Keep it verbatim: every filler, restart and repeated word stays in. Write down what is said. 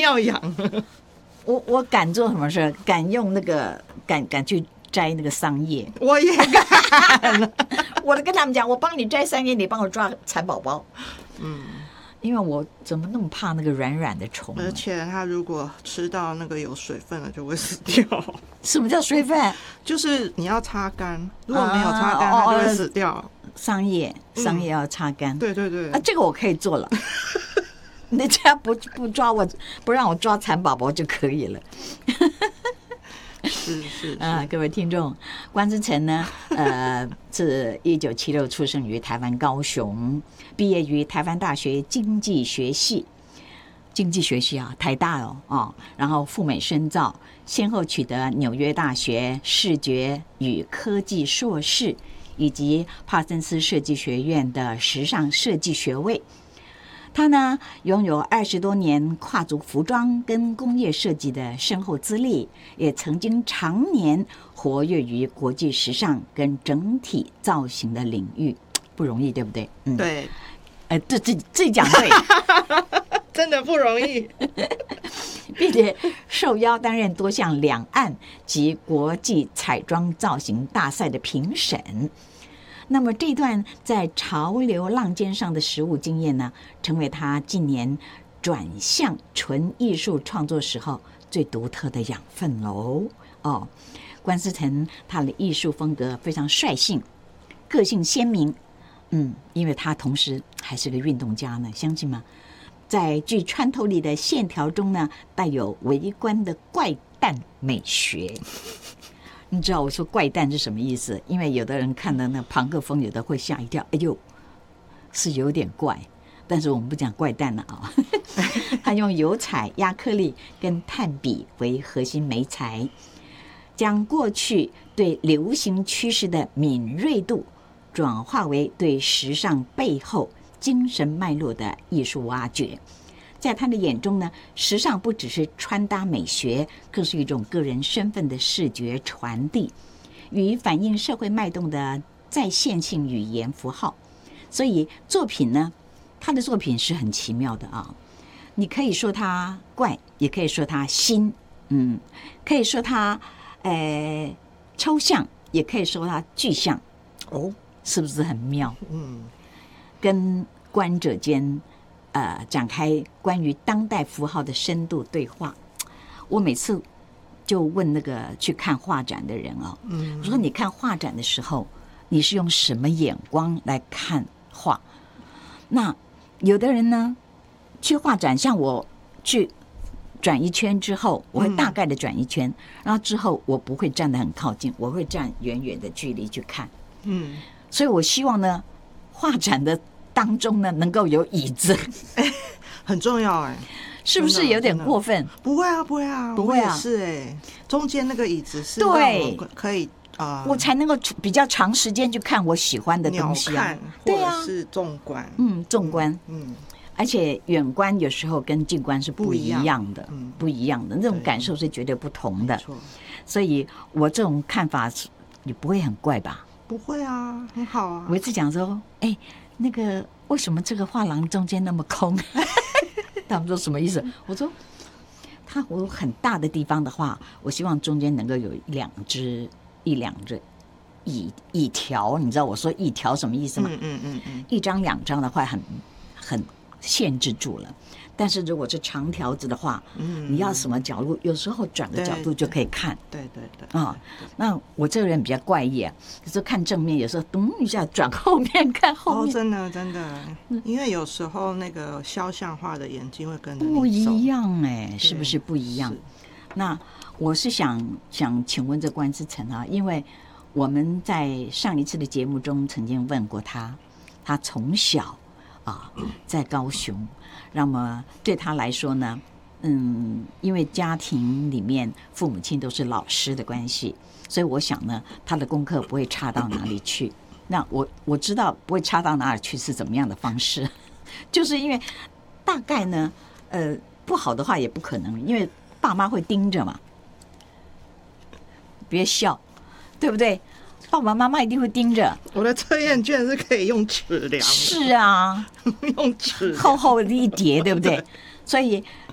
要养。 我我敢做什么事？敢用那个敢敢去摘那个桑叶， 我也敢。 我跟他们讲，我帮你摘桑叶，你帮我抓蚕宝宝。 嗯， 因为我怎么那么怕那个软软的虫？ 而且它如果吃到那个有水分了，就会死掉。 什么叫水分？ 就是你要擦干，如果没有擦干，它就会死掉。 桑叶，桑叶要擦干。 对对对， 啊，这个我可以做了。你只要不不抓我，不让我抓蚕宝宝就可以了。 是是啊，各位听众，关之诚呢，呃，是一九七六出生于台湾高雄，毕业于台湾大学经济学系，经济学系啊，台大哦，哦，然后赴美深造，先后取得纽约大学视觉与科技硕士，以及帕森斯设计学院的时尚设计学位。他呢，拥有二十多年跨足服装跟工业设计的深厚资历，也曾经常年活跃于国际时尚跟整体造型的领域，不容易，对不对？ 嗯，对。 呃，这这这讲对， 真的不容易， 并且受邀担任多项两岸及国际彩妆造型大赛的评审。那么这段在潮流浪尖上的实务经验呢，成为他近年转向纯艺术创作时候最独特的养分喽。哦，关之诚他的艺术风格非常率性，个性鲜明。嗯，因为他同时还是个运动家呢，相信吗？在具穿透力的线条中呢，带有微观的怪诞美学。你知道我说怪诞是什么意思？因为有的人看到那庞克风，有的会吓一跳，哎呦，是有点怪。但是我们不讲怪诞了啊。他用油彩、亚克力跟炭笔为核心媒材，将过去对流行趋势的敏锐度转化为对时尚背后精神脉络的艺术挖掘。在他的眼中呢，时尚不只是穿搭美学，更是一种个人身份的视觉传递，与反映社会脉动的再现性语言符号。所以作品呢，他的作品是很奇妙的啊。你可以说他怪，也可以说他新，嗯，可以说他呃抽象，也可以说他具象。哦，是不是很妙？嗯，跟观者间呃，展开关于当代符号的深度对话。我每次就问那个去看画展的人哦，嗯，我说你看画展的时候，你是用什么眼光来看画？那有的人呢，去画展，像我去转一圈之后，我会大概的转一圈，嗯，然后之后我不会站得很靠近，我会站远远的距离去看。嗯，所以我希望呢，画展的当中呢，能够有椅子， 很重要哎， 是不是有点过分？ 不会啊，不会啊， 不会啊， 是哎，中间那个椅子是对，可以啊， 我才能够比较长时间去看我喜欢的东西啊， 对啊，是纵观， 嗯，纵观，嗯，而且远观有时候跟近观是不一样的，嗯，不一样的那种感受是绝对不同的，所以我这种看法也不会很怪吧？ 不会啊，很好啊。 我一直讲说，哎，那个为什么这个画廊中间那么空？他们说什么意思？我说，它有很大的地方的话，我希望中间能够有一两只、一两只椅椅条。你知道我说椅条什么意思吗？嗯嗯嗯嗯，一张两张的话很很限制住了。但是如果是长条子的话，嗯，你要什么角度，有时候转个角度就可以看。 对对对啊，那我这个人比较怪异啊，有时候看正面，有时候咚一下转后面看后面。 哦，真的真的，因为有时候那个肖像画的眼睛会跟着你走不一样哎，是不是不一样？那我是想想请问这关之诚啊，因为我们在上一次的节目中曾经问过他，他从小啊在高雄。那么对他来说呢，嗯，因为家庭里面父母亲都是老师的关系，所以我想呢，他的功课不会差到哪里去。那我我知道不会差到哪里去是怎么样的方式，就是因为大概呢，呃，不好的话也不可能，因为爸妈会盯着嘛。别笑，对不对？爸爸妈妈一定会盯着。 我的测验卷是可以用尺量的。 是啊， 用尺厚厚的一叠，对不对？所以